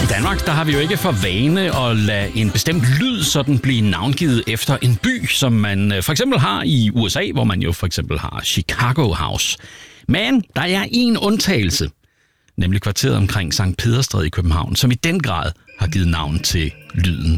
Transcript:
Danmark, der har vi jo ikke for vane at lade en bestemt lyd sådan blive navngivet efter en by, som man for eksempel har i USA, hvor man jo for eksempel har Chicago House. Men der er en undtagelse, nemlig kvarteret omkring Sankt Pederstræde i København, som i den grad har givet navn til lyden